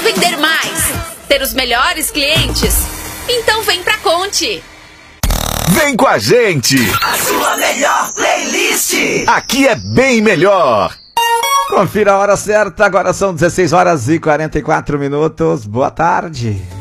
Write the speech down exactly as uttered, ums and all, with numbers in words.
vender mais, ter os melhores clientes? Então vem pra Conte. Vem com a gente. A sua melhor playlist. Aqui é bem melhor. Confira a hora certa, agora são dezesseis horas e quarenta e quatro minutos. Boa tarde.